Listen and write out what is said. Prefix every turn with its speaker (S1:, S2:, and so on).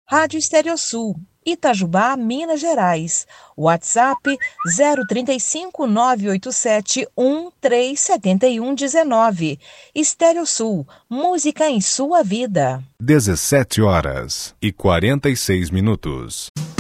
S1: Rádio Estereosul, Itajubá, Minas Gerais. WhatsApp 035 987 1371 19. Estereosul, música em sua vida.
S2: 17h46.